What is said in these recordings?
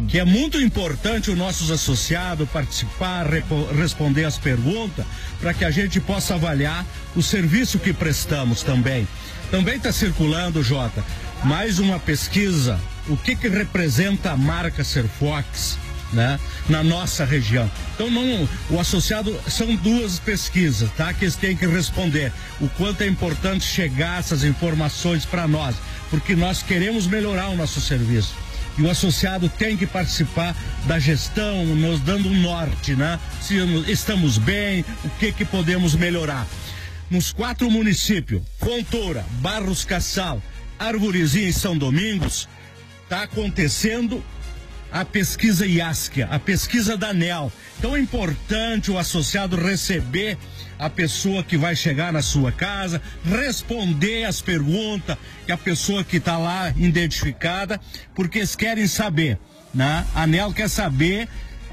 que é muito importante os nossos associados participar, responder as perguntas, para que a gente possa avaliar o serviço que prestamos também. Também está circulando, Jota, mais uma pesquisa, o que representa a marca Serfox, né, na nossa região. Então o associado, são duas pesquisas, tá, que eles têm que responder o quanto é importante chegar essas informações para nós, porque nós queremos melhorar o nosso serviço. E o associado tem que participar da gestão, nos dando um norte, né? Se estamos bem, o que podemos melhorar. Nos 4 municípios, Fontoura, Barros Cassal, Arvorezinha e São Domingos, está acontecendo a pesquisa IASC, a pesquisa da ANEEL. Então é importante o associado receber a pessoa que vai chegar na sua casa, responder as perguntas que a pessoa que está lá identificada, porque eles querem saber, né? A ANEEL quer saber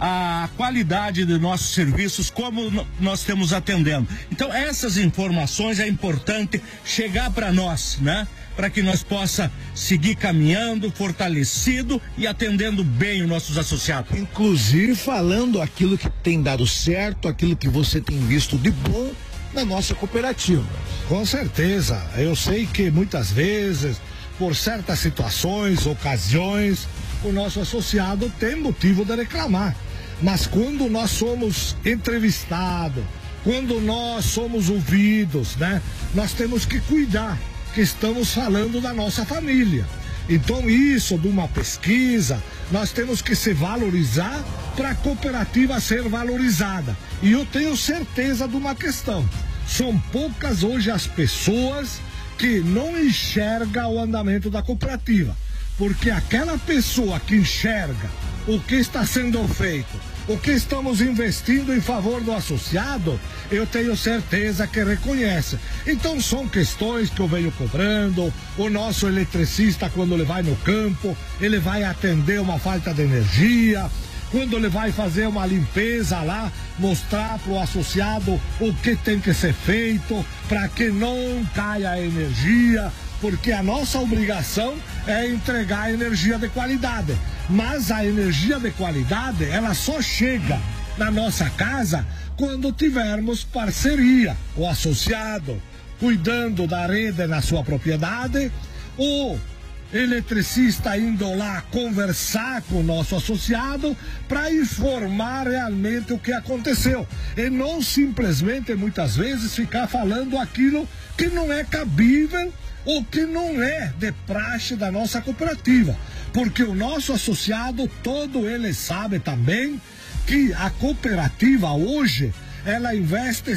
a qualidade de nossos serviços, como nós estamos atendendo. Então essas informações é importante chegar para nós, né? Para que nós possa seguir caminhando, fortalecido e atendendo bem os nossos associados. Inclusive falando aquilo que tem dado certo, aquilo que você tem visto de bom na nossa cooperativa. Com certeza, eu sei que muitas vezes, por certas situações, ocasiões, o nosso associado tem motivo de reclamar. Mas quando nós somos entrevistados, quando nós somos ouvidos, né? Nós temos que cuidar que estamos falando da nossa família. Então isso de uma pesquisa, nós temos que se valorizar para a cooperativa ser valorizada. E eu tenho certeza de uma questão, são poucas hoje as pessoas que não enxergam o andamento da cooperativa, porque aquela pessoa que enxerga o que está sendo feito, o que estamos investindo em favor do associado, eu tenho certeza que reconhece. Então são questões que eu venho cobrando. O nosso eletricista, quando ele vai no campo, ele vai atender uma falta de energia. Quando ele vai fazer uma limpeza lá, mostrar para o associado o que tem que ser feito para que não caia a energia, porque a nossa obrigação é entregar energia de qualidade. Mas a energia de qualidade, ela só chega na nossa casa quando tivermos parceria. O associado cuidando da rede na sua propriedade, o eletricista indo lá conversar com o nosso associado para informar realmente o que aconteceu. E não simplesmente, muitas vezes, ficar falando aquilo que não é cabível ou que não é de praxe da nossa cooperativa. Porque o nosso associado, todo ele sabe também que a cooperativa hoje, ela investe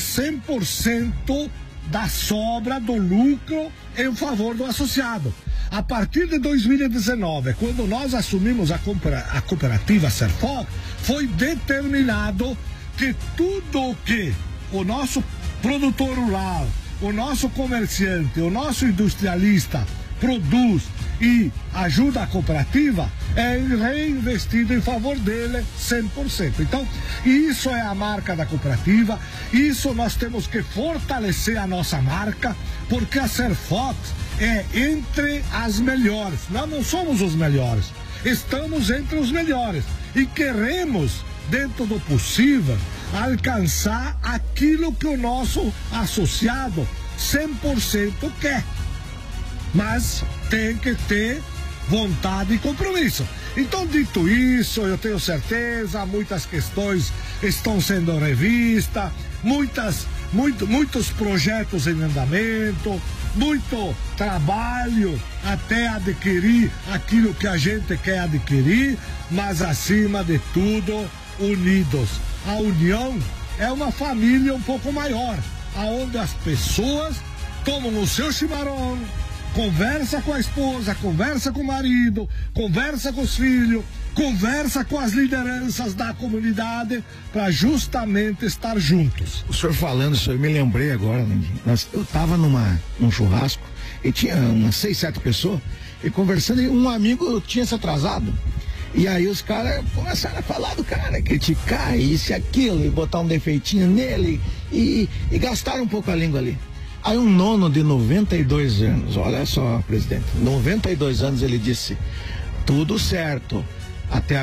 100% da sobra do lucro em favor do associado. A partir de 2019, quando nós assumimos a cooperativa Serfox, foi determinado que tudo o que o nosso produtor rural, o nosso comerciante, o nosso industrialista produz e ajuda a cooperativa, é reinvestido em favor dele 100%. Então, isso é a marca da cooperativa, isso nós temos que fortalecer a nossa marca, porque a Serfox é entre as melhores. Nós não somos os melhores, estamos entre os melhores e queremos, dentro do possível, alcançar aquilo que o nosso associado 100% quer. Mas tem que ter vontade e compromisso. Então, dito isso, eu tenho certeza, muitas questões estão sendo revistas, muitos projetos em andamento, muito trabalho até adquirir aquilo que a gente quer adquirir, mas acima de tudo, unidos. A união é uma família um pouco maior, aonde as pessoas tomam o seu chimarrão, conversa com a esposa, conversa com o marido, conversa com os filhos, conversa com as lideranças da comunidade para justamente estar juntos. O senhor falando isso, eu me lembrei agora, eu estava num churrasco e tinha umas 6, 7 pessoas e conversando, e um amigo tinha se atrasado. E aí os caras começaram a falar do cara, criticar isso e aquilo, e botar um defeitinho nele, e gastaram um pouco a língua ali. Aí um nono de 92 anos, olha só, presidente, 92 anos, ele disse, tudo certo, até